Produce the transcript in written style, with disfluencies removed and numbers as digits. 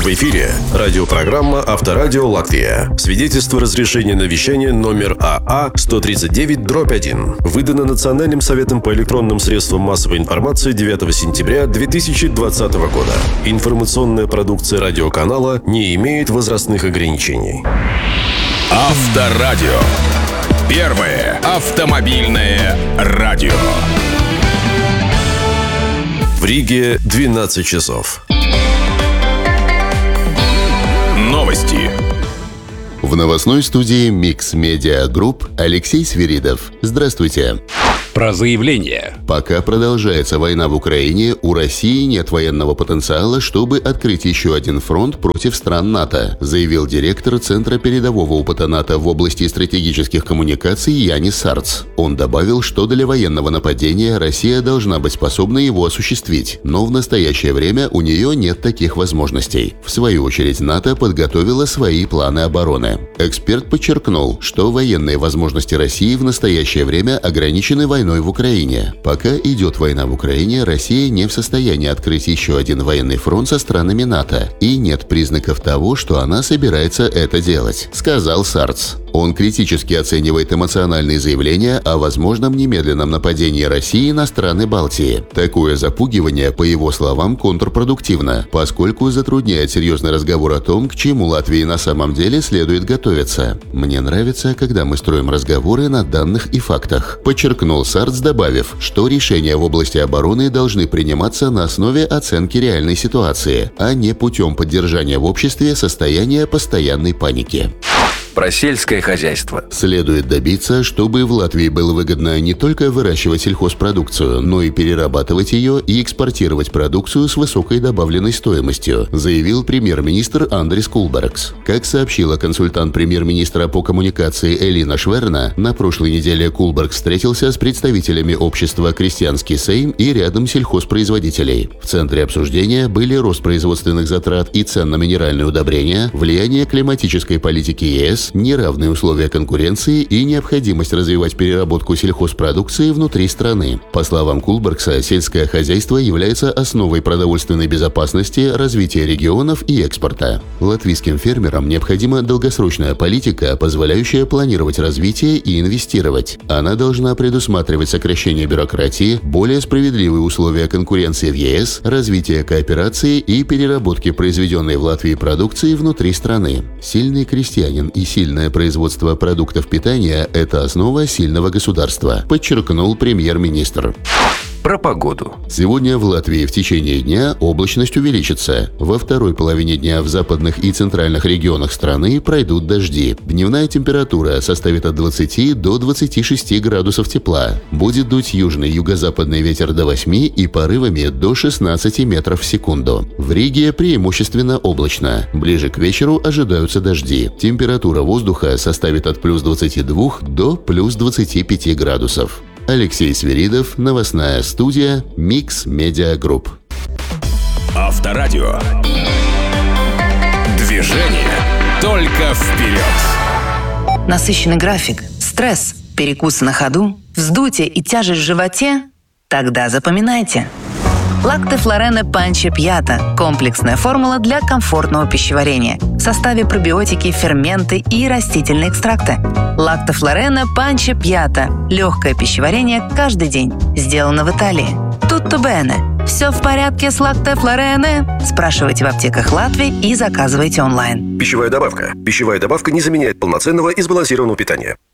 В эфире радиопрограмма «Авторадио Латвия». Свидетельство разрешения на вещание номер АА 139/1. Выдано Национальным советом по электронным средствам массовой информации 9 сентября 2020 года. Информационная продукция радиоканала не имеет возрастных ограничений. Авторадио. Первое автомобильное радио. В Риге 12 часов. Новости. В новостной студии Mix Media Group Алексей Свиридов. Здравствуйте. Про заявление. Пока продолжается война в Украине, у России нет военного потенциала, чтобы открыть еще один фронт против стран НАТО, заявил директор Центра передового опыта НАТО в области стратегических коммуникаций Янис Сарц. Он добавил, что для военного нападения Россия должна быть способна его осуществить, но в настоящее время у нее нет таких возможностей. В свою очередь, НАТО подготовила свои планы обороны. Эксперт подчеркнул, что военные возможности России в настоящее время ограничены войной в Украине. Пока идет война в Украине, Россия не в состоянии открыть еще один военный фронт со странами НАТО, и нет признаков того, что она собирается это делать, сказал Сарц. Он критически оценивает эмоциональные заявления о возможном немедленном нападении России на страны Балтии. Такое запугивание, по его словам, контрпродуктивно, поскольку затрудняет серьезный разговор о том, к чему Латвии на самом деле следует готовиться. «Мне нравится, когда мы строим разговоры на данных и фактах», подчеркнул Сарц, добавив, что решения в области обороны должны приниматься на основе оценки реальной ситуации, а не путем поддержания в обществе состояния постоянной паники. Про сельское хозяйство. Следует добиться, чтобы в Латвии было выгодно не только выращивать сельхозпродукцию, но и перерабатывать ее и экспортировать продукцию с высокой добавленной стоимостью, заявил премьер-министр Андрис Кулбергс. Как сообщила консультант премьер-министра по коммуникации Элина Шверна, на прошлой неделе Кулбергс встретился с представителями общества «Крестьянский Сейм» и рядом сельхозпроизводителей. В центре обсуждения были рост производственных затрат и цен на минеральные удобрения, влияние климатической политики ЕС, неравные условия конкуренции и необходимость развивать переработку сельхозпродукции внутри страны. По словам Кулбергса, сельское хозяйство является основой продовольственной безопасности, развития регионов и экспорта. Латвийским фермерам необходима долгосрочная политика, позволяющая планировать развитие и инвестировать. Она должна предусматривать сокращение бюрократии, более справедливые условия конкуренции в ЕС, развитие кооперации и переработки произведенной в Латвии продукции внутри страны. Сильный крестьянин и сильное производство продуктов питания – это основа сильного государства, подчеркнул премьер-министр. Про погоду. Сегодня в Латвии в течение дня облачность увеличится. Во второй половине дня в западных и центральных регионах страны пройдут дожди. Дневная температура составит от 20 до 26 градусов тепла. Будет дуть южный юго-западный ветер до 8 и порывами до 16 метров в секунду. В Риге преимущественно облачно. Ближе к вечеру ожидаются дожди. Температура воздуха составит от плюс 22 до плюс 25 градусов. Алексей Свиридов, новостная студия Mix Media Group. Авторадио. Движение только вперед. Насыщенный график, стресс, перекусы на ходу, вздутие и тяжесть в животе? Тогда запоминайте. Лакте Флорене Панче Пьята – комплексная формула для комфортного пищеварения. В составе пробиотики, ферменты и растительные экстракты. Лакте Флорене Панче Пьята – легкое пищеварение каждый день. Сделано в Италии. Tutto bene. Все в порядке с Лакте Флорене? Спрашивайте в аптеках Латвии и заказывайте онлайн. Пищевая добавка. Пищевая добавка не заменяет полноценного и сбалансированного питания.